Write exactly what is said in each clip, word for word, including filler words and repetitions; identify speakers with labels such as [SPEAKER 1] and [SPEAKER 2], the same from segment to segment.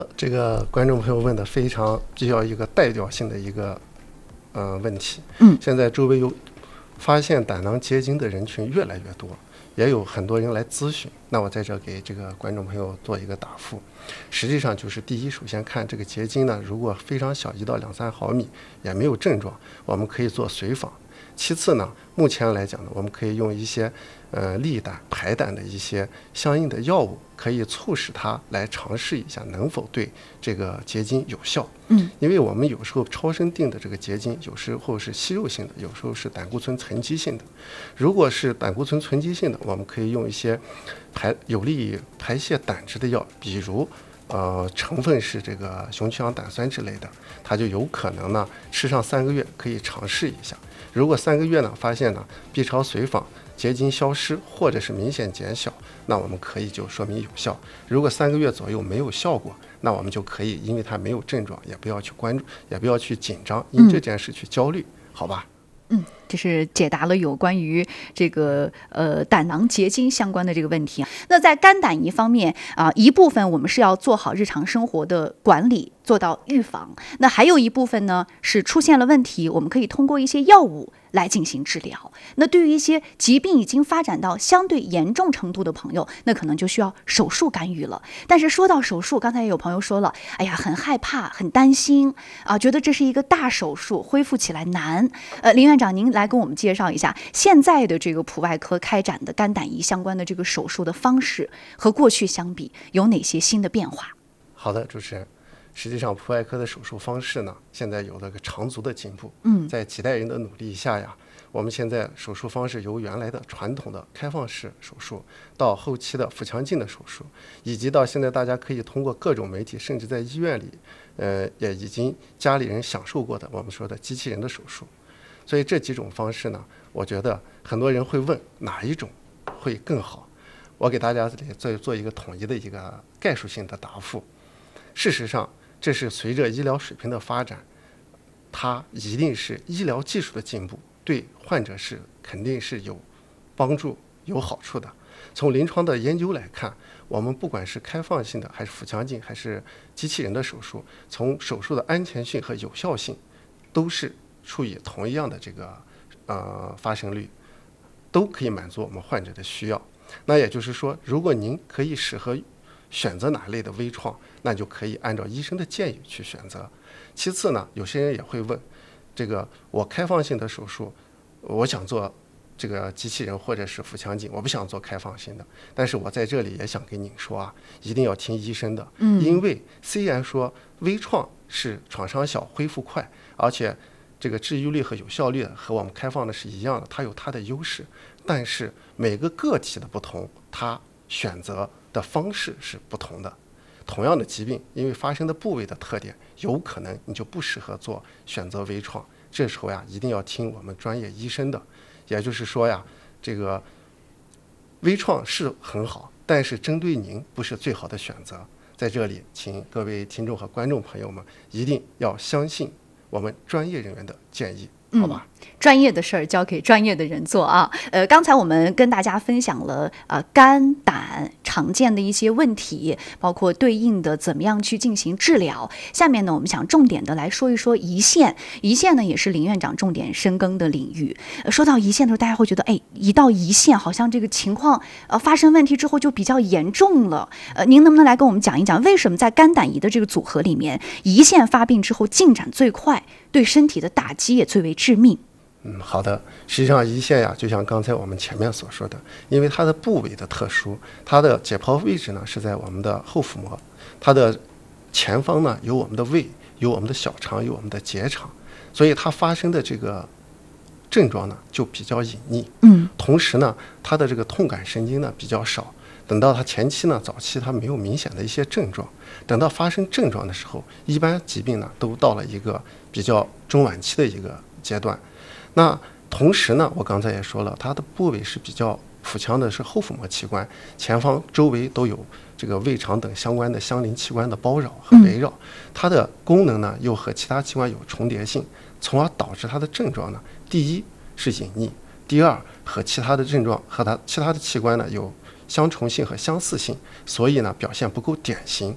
[SPEAKER 1] 这个观众朋友问的非常比较一个代表性的一个呃问题。
[SPEAKER 2] 嗯，
[SPEAKER 1] 现在周围有发现胆囊结晶的人群越来越多，也有很多人来咨询。那我在这给这个观众朋友做一个答复。实际上就是第一，首先看这个结晶呢，如果非常小，一到两三毫米，也没有症状，我们可以做随访。其次呢，目前来讲呢，我们可以用一些呃利胆排胆的一些相应的药物，可以促使它来尝试一下能否对这个结晶有效。
[SPEAKER 2] 嗯，
[SPEAKER 1] 因为我们有时候超声定的这个结晶，有时候是息肉性的，有时候是胆固醇沉积性的。如果是胆固醇沉积性的，我们可以用一些排有利于排泄胆汁的药，比如呃成分是这个雄曲氧胆酸之类的，它就有可能呢吃上三个月可以尝试一下。如果三个月呢发现呢 B 超随访结晶消失或者是明显减小，那我们可以就说明有效。如果三个月左右没有效果，那我们就可以因为它没有症状，也不要去关注，也不要去紧张，因这件事去焦虑，好吧？
[SPEAKER 2] 嗯，这是解答了有关于这个呃胆囊结晶相关的这个问题。那在肝胆胰方面啊、呃，一部分我们是要做好日常生活的管理，做到预防。那还有一部分呢是出现了问题，我们可以通过一些药物来进行治疗。那对于一些疾病已经发展到相对严重程度的朋友，那可能就需要手术干预了。但是说到手术，刚才也有朋友说了，哎呀，很害怕，很担心啊，觉得这是一个大手术，恢复起来难。呃，林院长，您来跟我们介绍一下现在的这个普外科开展的肝胆胰相关的这个手术的方式和过去相比有哪些新的变化？
[SPEAKER 1] 好的，主持人。实际上，普外科的手术方式呢，现在有了个长足的进步。
[SPEAKER 2] 嗯，
[SPEAKER 1] 在几代人的努力下呀，我们现在手术方式由原来的传统的开放式手术，到后期的腹腔镜的手术，以及到现在大家可以通过各种媒体，甚至在医院里，呃，也已经家里人享受过的我们说的机器人的手术。所以这几种方式呢，我觉得很多人会问哪一种会更好。我给大家做做一个统一的一个概述性的答复。事实上，这是随着医疗水平的发展，它一定是医疗技术的进步，对患者是肯定是有帮助、有好处的。从临床的研究来看，我们不管是开放性的，还是腹腔镜，还是机器人的手术，从手术的安全性和有效性，都是处于同样的这个呃发生率，都可以满足我们患者的需要。那也就是说，如果您可以适合选择哪类的微创，那就可以按照医生的建议去选择。其次呢，有些人也会问，这个我开放性的手术，我想做这个机器人或者是腹腔镜，我不想做开放性的。但是我在这里也想跟您说啊，一定要听医生的。
[SPEAKER 2] 嗯，
[SPEAKER 1] 因为虽然说微创是创伤小、恢复快，而且这个治愈率和有效率和我们开放的是一样的，它有它的优势。但是每个个体的不同，它选择的方式是不同的。同样的疾病，因为发生的部位的特点，有可能你就不适合做选择微创。这时候呀，一定要听我们专业医生的。也就是说呀，这个微创是很好，但是针对您不是最好的选择。在这里，请各位听众和观众朋友们一定要相信我们专业人员的建议。好吧，
[SPEAKER 2] 嗯，专业的事儿交给专业的人做啊。呃，刚才我们跟大家分享了呃肝胆常见的一些问题，包括对应的怎么样去进行治疗。下面呢，我们想重点的来说一说胰腺。胰腺呢，也是林院长重点深耕的领域。呃、说到胰腺的时候，大家会觉得，哎，一到胰腺，好像这个情况呃发生问题之后就比较严重了。呃，您能不能来跟我们讲一讲，为什么在肝胆胰的这个组合里面，胰腺发病之后进展最快？对身体的打击也最为致命。
[SPEAKER 1] 嗯，好的。实际上，胰腺呀，就像刚才我们前面所说的，因为它的部位的特殊，它的解剖位置呢是在我们的后腹膜，它的前方呢有我们的胃，有我们的小肠，有我们的结肠，所以它发生的这个症状呢就比较隐匿。
[SPEAKER 2] 嗯，
[SPEAKER 1] 同时呢，它的这个痛感神经呢比较少。等到它前期呢，早期它没有明显的一些症状，等到发生症状的时候，一般疾病呢都到了一个比较中晚期的一个阶段。那同时呢，我刚才也说了，它的部位是比较腹腔的是后腹膜器官，前方周围都有这个胃肠等相关的相邻器官的包绕和围绕，它的功能呢又和其他器官有重叠性，从而导致它的症状呢，第一是隐匿，第二和其他的症状和它其他的器官呢有相重性和相似性，所以呢表现不够典型。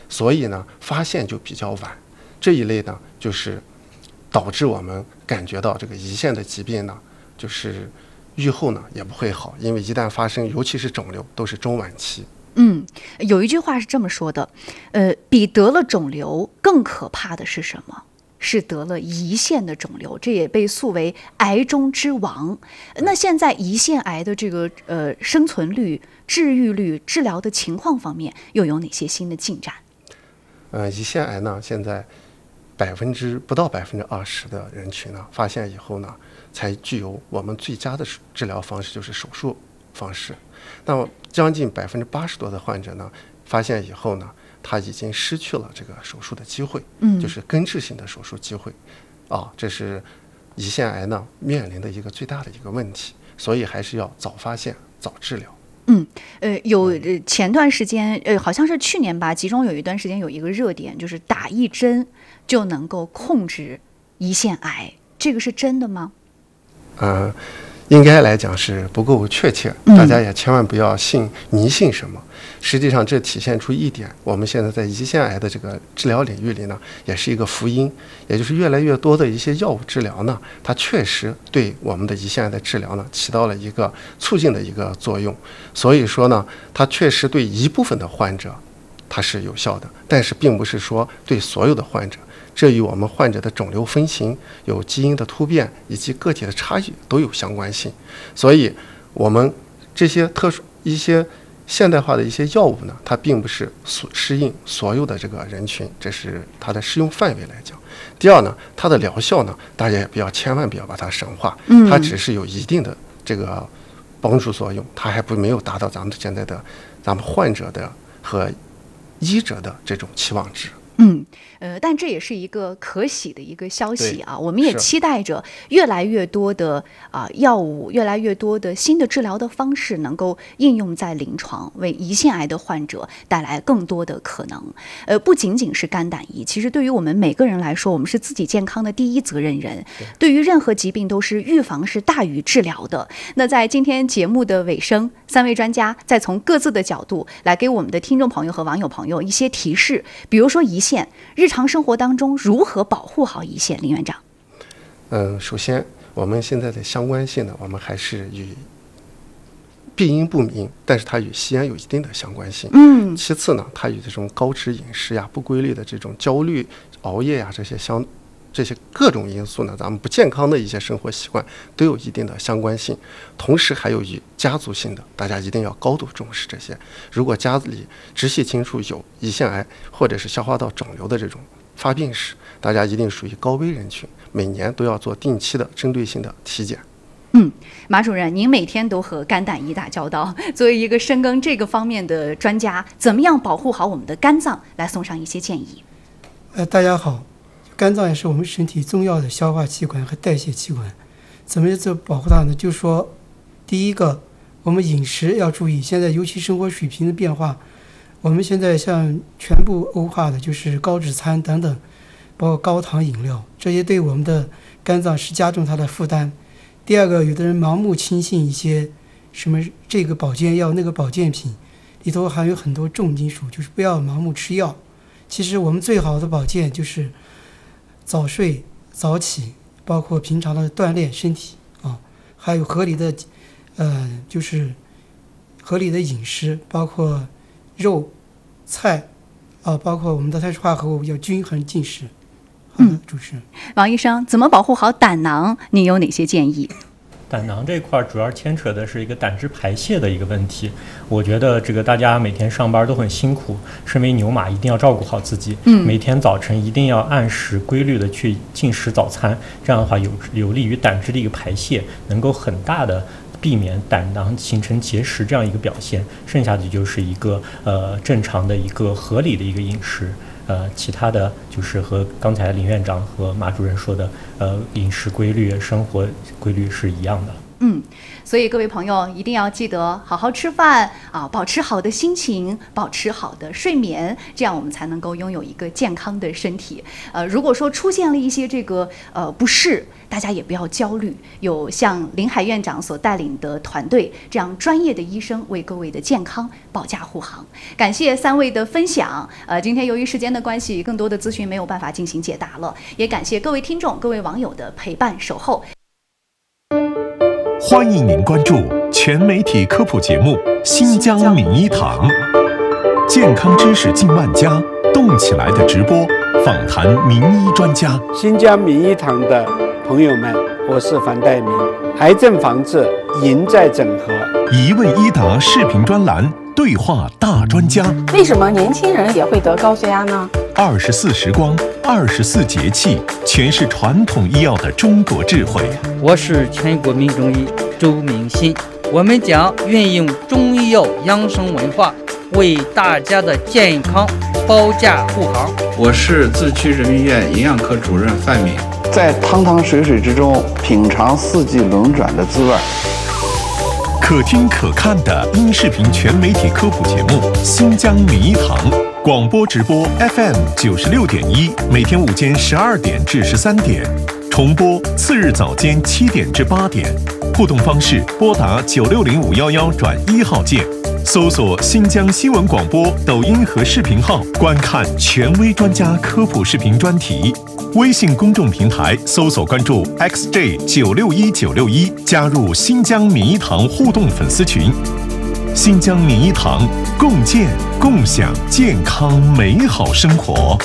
[SPEAKER 1] 所以呢发现就比较晚。这一类呢就是导致我们感觉到这个胰腺的疾病呢，就是预后呢也不会好，因为一旦发生，尤其是肿瘤，都是中晚期。
[SPEAKER 2] 嗯，有一句话是这么说的，呃，比得了肿瘤更可怕的是什么？是得了胰腺的肿瘤，这也被诉为癌中之王。那现在胰腺癌的这个呃生存率、治愈率、治疗的情况方面，又有哪些新的进展？
[SPEAKER 1] 呃，胰腺癌呢，现在百分之不到百分之二十的人群呢，发现以后呢，才具有我们最佳的治疗方式，就是手术方式。那么将近百分之八十多的患者呢，发现以后呢，他已经失去了这个手术的机会，嗯，就是根治性的手术机会，啊，这是胰腺癌呢面临的一个最大的一个问题，所以还是要早发现、早治疗。
[SPEAKER 2] 嗯，呃，有呃前段时间，呃，好像是去年吧，其中有一段时间有一个热点，就是打一针就能够控制胰腺癌，这个是真的吗？
[SPEAKER 1] 呃，应该来讲是不够确切，大家也千万不要信迷信什么。实际上，这体现出一点，我们现在在胰腺癌的这个治疗领域里呢，也是一个福音，也就是越来越多的一些药物治疗呢，它确实对我们的胰腺癌的治疗呢起到了一个促进的一个作用。所以说呢，它确实对一部分的患者它是有效的，但是并不是说对所有的患者。这与我们患者的肿瘤分型、有基因的突变以及个体的差异都有相关性。所以，我们这些特殊一些现代化的一些药物呢，它并不是所适应所有的这个人群，这是它的适用范围来讲。第二呢，它的疗效呢，大家也不要千万不要把它神化，它只是有一定的这个帮助作用，它还不没有达到咱们现在的咱们患者的和医者的这种期望值。
[SPEAKER 2] 嗯，呃，但这也是一个可喜的一个消息啊！我们也期待着越来越多的啊、呃、药物，越来越多的新的治疗的方式能够应用在临床，为胰腺癌的患者带来更多的可能。呃，不仅仅是肝胆胰，其实对于我们每个人来说，我们是自己健康的第一责任人。对于任何疾病，都是预防是大于治疗的。那在今天节目的尾声，三位专家再从各自的角度来给我们的听众朋友和网友朋友一些提示，比如说胰腺。日常生活当中如何保护好胰腺？林院长，
[SPEAKER 1] 嗯，首先我们现在的相关性呢，我们还是与病因不明，但是它与吸烟有一定的相关性。嗯，其次呢，它与这种高脂饮食呀、不规律的这种焦虑、熬夜呀这些相这些各种因素呢，咱们不健康的一些生活习惯都有一定的相关性。同时还有与家族性的，大家一定要高度重视这些。如果家里直系亲属有胰腺癌或者是消化道肿瘤的这种发病史，大家一定属于高危人群，每年都要做定期的针对性的体检。
[SPEAKER 2] 嗯，马主任，您每天都和肝胆胰打交道，作为一个深耕这个方面的专家，怎么样保护好我们的肝脏？来送上一些建议。
[SPEAKER 3] 呃，大家好。肝脏也是我们身体重要的消化器官和代谢器官，怎么去保护它呢？就是说，第一个，我们饮食要注意，现在尤其生活水平的变化，我们现在像全部欧化的，就是高脂餐等等，包括高糖饮料，这些对我们的肝脏是加重它的负担。第二个，有的人盲目轻信一些什么这个保健药、那个保健品，里头含有很多重金属，就是不要盲目吃药。其实我们最好的保健就是早睡早起，包括平常的锻炼身体啊，还有合理的，呃，就是合理的饮食，包括肉、菜啊，包括我们的碳水化合物要均衡进食。好的，主持人。
[SPEAKER 2] 王医生，怎么保护好胆囊？您有哪些建议？
[SPEAKER 4] 胆囊这块主要牵扯的是一个胆汁排泄的一个问题。我觉得这个大家每天上班都很辛苦，身为牛马一定要照顾好自己。嗯，每天早晨一定要按时规律的去进食早餐，这样的话有有利于胆汁的一个排泄，能够很大的避免胆囊形成结石这样一个表现。剩下的就是一个呃正常的一个合理的一个饮食。呃，其他的就是和刚才林院长和马主任说的，呃，饮食规律、生活规律是一样的。
[SPEAKER 2] 嗯，所以各位朋友一定要记得好好吃饭啊，保持好的心情，保持好的睡眠，这样我们才能够拥有一个健康的身体。呃，如果说出现了一些这个呃不适，大家也不要焦虑，有像林海院长所带领的团队这样专业的医生为各位的健康保驾护航。感谢三位的分享。呃，今天由于时间的关系，更多的资讯没有办法进行解答了，也感谢各位听众、各位网友的陪伴守候。
[SPEAKER 5] 欢迎您关注全媒体科普节目《新疆名医堂》，健康知识近万家，动起来的直播，访谈名医专家。
[SPEAKER 6] 新疆名医堂的朋友们，我是樊岱明。癌症防治赢在整合，
[SPEAKER 5] 一问一答视频专栏，对话大专家。
[SPEAKER 7] 为什么年轻人也会得高血压呢？
[SPEAKER 5] 二十四时光，二十四节气，全是传统医药的中国智慧。
[SPEAKER 8] 我是全国名中医周明新，我们将运用中医药养生文化，为大家的健康保驾护航。
[SPEAKER 9] 我是自区人民医院营养科主任范敏，
[SPEAKER 10] 在汤汤水水之中品尝四季轮转的滋味。
[SPEAKER 5] 可听可看的音视频全媒体科普节目《新疆名医堂》，广播直播 F M 九十六点一，每天午间十二点至十三点，重播次日早间七点至八点。互动方式：拨打九六零五幺幺转一号键，搜索新疆新闻广播抖音和视频号，观看权威专家科普视频专题。微信公众平台搜索关注 X J 九六一九六一，加入新疆名医堂互动粉丝群。新疆名医堂，共建共享健康美好生活。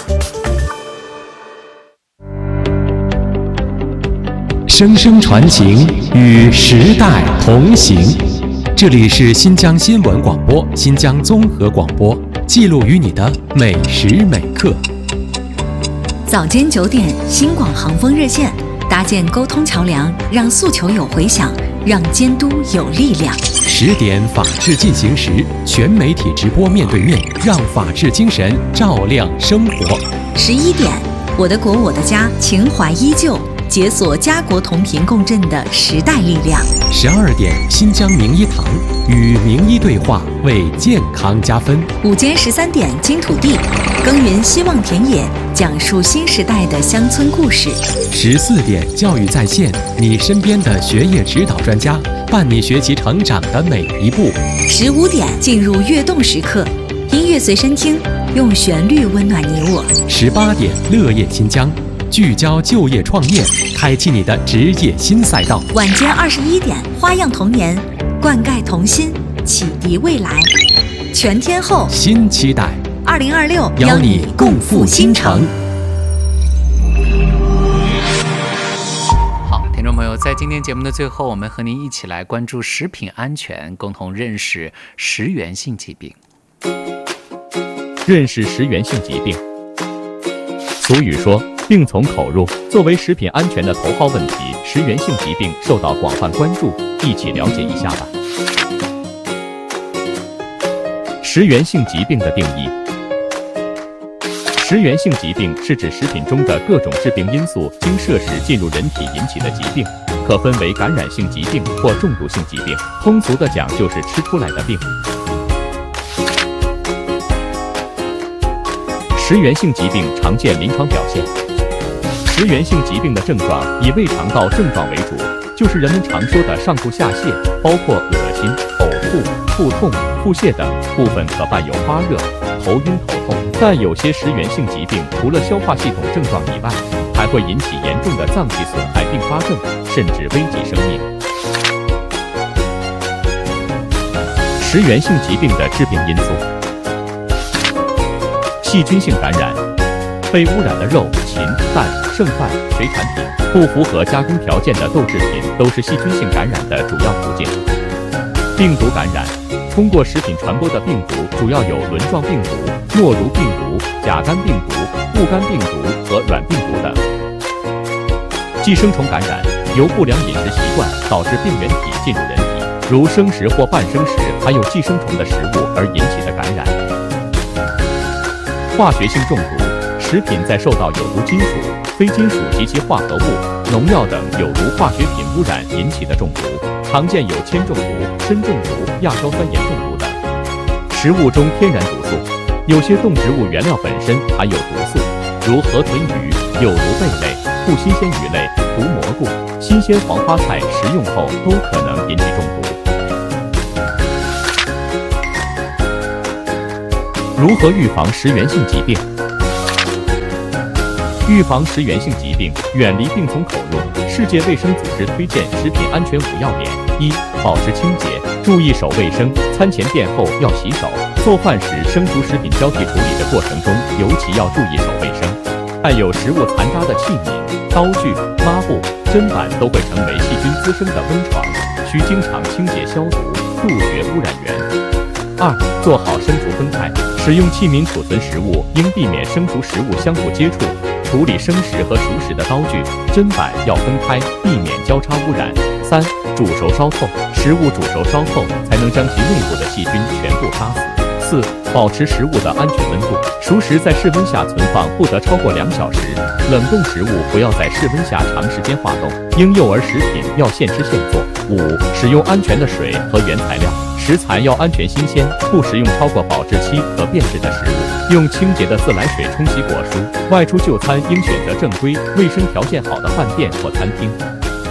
[SPEAKER 11] 声声传情，与时代同行。这里是新疆新闻广播、新疆综合广播，记录于你的每时每刻。
[SPEAKER 12] 早间九点，新广航风热线搭建沟通桥梁，让诉求有回响，让监督有力量。
[SPEAKER 11] 十点，法治进行时，全媒体直播面对面，让法治精神照亮生活。
[SPEAKER 12] 十一点，我的国我的家，情怀依旧，解锁家国同频共振的时代力量。
[SPEAKER 11] 十二点，新疆名医堂与名医对话，为健康加分。
[SPEAKER 12] 午间十三点，金土地耕耘希望田野，讲述新时代的乡村故事。
[SPEAKER 11] 十四点，教育在线，你身边的学业指导专家，伴你学习成长的每一步。
[SPEAKER 12] 十五点，进入跃动时刻，音乐随身听，用旋律温暖你我。
[SPEAKER 11] 十八点，乐业新疆，聚焦就业创业，开启你的职业新赛道。
[SPEAKER 12] 晚间二十一点，花样童年，灌溉童心，启迪未来。全天候
[SPEAKER 11] 新期待，
[SPEAKER 12] 二零二六
[SPEAKER 11] 邀你共赴新城。
[SPEAKER 13] 好，听众朋友，在今天节目的最后，我们和您一起来关注食品安全，共同认识食源性疾病。
[SPEAKER 14] 认识食源性疾病。俗语说，病从口入。作为食品安全的头号问题，食源性疾病受到广泛关注，一起了解一下吧。食源性疾病的定义。食源性疾病是指食品中的各种致病因素经摄食进入人体引起的疾病，可分为感染性疾病或中毒性疾病。通俗的讲，就是吃出来的病。食源性疾病常见临床表现。食源性疾病的症状以胃肠道症状为主，就是人们常说的上吐下泻，包括恶心、呕吐、腹痛、腹泻等，部分可伴有发热、头晕头痛。但有些食源性疾病除了消化系统症状以外，还会引起严重的脏器损害并发症，甚至危及生命。食源性疾病的致病因素。细菌性感染，被污染的肉、禽、蛋、剩饭、水产品，不符合加工条件的豆制品，都是细菌性感染的主要途径。病毒感染，通过食品传播的病毒主要有轮状病毒、诺如病毒、甲肝病毒、戊肝病毒和软病毒等。寄生虫感染，由不良饮食习惯导致病原体进入人体，如生食或半生食含有寄生虫的食物而引起的感染。化学性中毒，食品在受到有毒金属、非金属及其化合物、农药等有毒化学品污染引起的中毒。 常见有铅中毒、砷中毒、亚硝酸盐中毒等。食物中天然毒素，有些动植物原料本身含有毒素，如河豚鱼、有毒贝类、不新鲜鱼类、毒蘑菇、新鲜黄花菜食用后都可能引起中毒。如何预防食源性疾病？预防食源性疾病，远离病从口入。世界卫生组织推荐食品安全五要点：一、保持清洁，注意手卫生，餐前便后要洗手。做饭时，生熟食品交替处理的过程中，尤其要注意手卫生。带有食物残渣的器皿、刀具、抹布、砧板都会成为细菌滋生的温床，需经常清洁消毒，杜绝污染源。二、做好生熟分开，使用器皿储存食物应避免生熟食物相互接触。处理生食和熟食的刀具、砧板要分开，避免交叉污染。三、煮熟烧透，食物煮熟烧透才能将其内部的细菌全部杀死。四、保持食物的安全温度，熟食在室温下存放不得超过两小时，冷冻食物不要在室温下长时间化冻，婴幼儿食品要现吃现做。五、使用安全的水和原材料，食材要安全新鲜，不食用超过保质期和变质的食物，用清洁的自来水冲洗果蔬。外出就餐应选择正规、卫生条件好的饭店或餐厅。